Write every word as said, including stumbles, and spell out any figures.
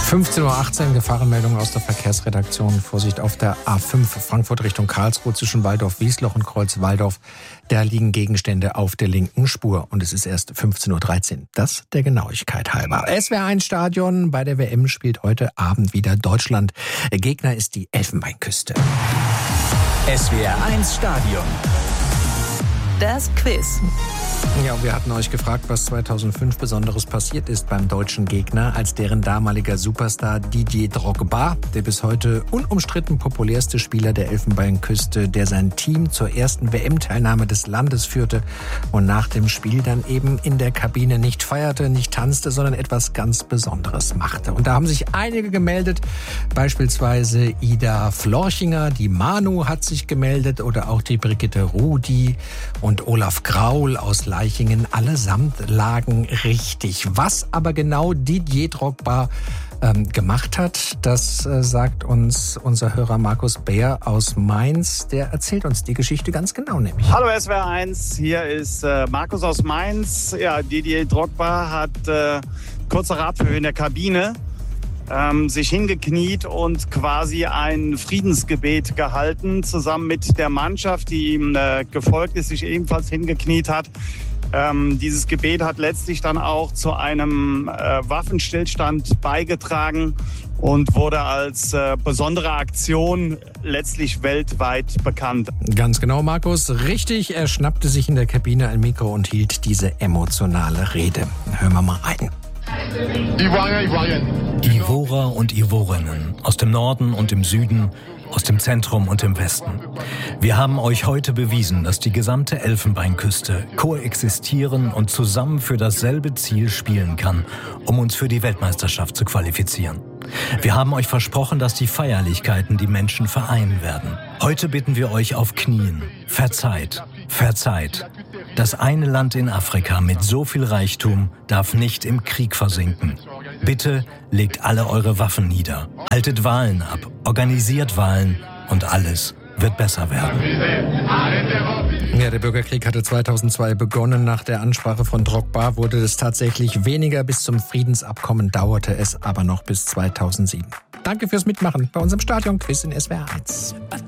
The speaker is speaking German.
fünfzehn Uhr achtzehn, Gefahrenmeldung aus der Verkehrsredaktion. Vorsicht auf der A fünf Frankfurt Richtung Karlsruhe zwischen Waldorf-Wiesloch und Kreuz-Waldorf. Da liegen Gegenstände auf der linken Spur. Und es ist erst fünfzehn Uhr dreizehn. Das der Genauigkeit halber. S W R eins Stadion. Bei der W M spielt heute Abend wieder Deutschland. Gegner ist die Elfenbeinküste. S W R eins Stadion. Das Quiz. Ja, wir hatten euch gefragt, was zweitausendfünf Besonderes passiert ist beim deutschen Gegner, als deren damaliger Superstar Didier Drogba, der bis heute unumstritten populärste Spieler der Elfenbeinküste, der sein Team zur ersten W M-Teilnahme des Landes führte und nach dem Spiel dann eben in der Kabine nicht feierte, nicht tanzte, sondern etwas ganz Besonderes machte. Und da haben sich einige gemeldet, beispielsweise Ida Florchinger, die Manu hat sich gemeldet oder auch die Brigitte Rudi und Olaf Graul aus Leichingen, allesamt lagen richtig. Was aber genau Didier Drogba ähm, gemacht hat, das äh, sagt uns unser Hörer Markus Bär aus Mainz. Der erzählt uns die Geschichte ganz genau, nämlich. Hallo S W R eins, hier ist äh, Markus aus Mainz. Ja, Didier Drogba hat äh, kurzer Abpfiff in der Kabine ähm, sich hingekniet und quasi ein Friedensgebet gehalten, zusammen mit der Mannschaft, die ihm äh, gefolgt ist, sich ebenfalls hingekniet hat. Ähm, dieses Gebet hat letztlich dann auch zu einem äh, Waffenstillstand beigetragen und wurde als äh, besondere Aktion letztlich weltweit bekannt. Ganz genau, Markus. Richtig, er schnappte sich in der Kabine ein Mikro und hielt diese emotionale Rede. Hören wir mal rein. Ivorer und Ivorinnen aus dem Norden und im Süden, aus dem Zentrum und im Westen. Wir haben euch heute bewiesen, dass die gesamte Elfenbeinküste koexistieren und zusammen für dasselbe Ziel spielen kann, um uns für die Weltmeisterschaft zu qualifizieren. Wir haben euch versprochen, dass die Feierlichkeiten die Menschen vereinen werden. Heute bitten wir euch auf Knien. Verzeiht, verzeiht. Das eine Land in Afrika mit so viel Reichtum darf nicht im Krieg versinken. Bitte legt alle eure Waffen nieder. Haltet Wahlen ab, organisiert Wahlen und alles wird besser werden. Ja, der Bürgerkrieg hatte zweitausendzwei begonnen. Nach der Ansprache von Drogba wurde es tatsächlich weniger. Bis zum Friedensabkommen dauerte es aber noch bis zweitausendsieben. Danke fürs Mitmachen bei unserem Stadion-Quiz in S W R eins.